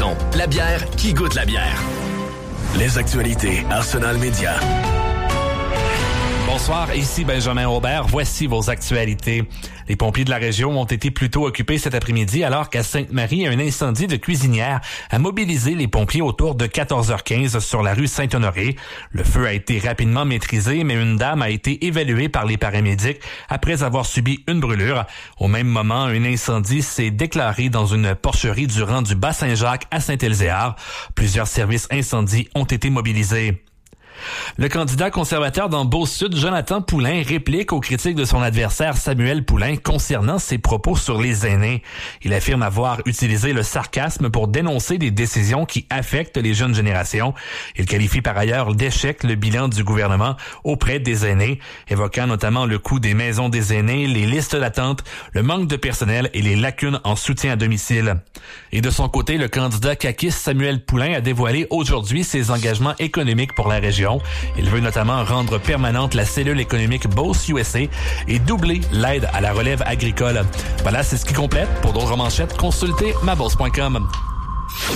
maison. La bière qui goûte la bière. Les actualités Arsenal Média. Bonsoir, ici Benjamin Aubert. Voici vos actualités. Les pompiers de la région ont été plutôt occupés cet après-midi alors qu'à Sainte-Marie, un incendie de cuisinière a mobilisé les pompiers autour de 14h15 sur la rue Saint-Honoré. Le feu a été rapidement maîtrisé, mais une dame a été évaluée par les paramédics après avoir subi une brûlure. Au même moment, un incendie s'est déclaré dans une porcherie du rang du Bas-Saint-Jacques à Saint-Elzéar. Plusieurs services incendies ont été mobilisés. Le candidat conservateur dans Beauce-Sud, Jonathan Poulain, réplique aux critiques de son adversaire Samuel Poulain concernant ses propos sur les aînés. Il affirme avoir utilisé le sarcasme pour dénoncer des décisions qui affectent les jeunes générations. Il qualifie par ailleurs d'échec le bilan du gouvernement auprès des aînés, évoquant notamment le coût des maisons des aînés, les listes d'attente, le manque de personnel et les lacunes en soutien à domicile. Et de son côté, le candidat caquiste Samuel Poulain a dévoilé aujourd'hui ses engagements économiques pour la région. Il veut notamment rendre permanente la cellule économique Beauce USA et doubler l'aide à la relève agricole. Voilà, c'est ce qui complète. Pour d'autres manchettes, consultez mabosse.com.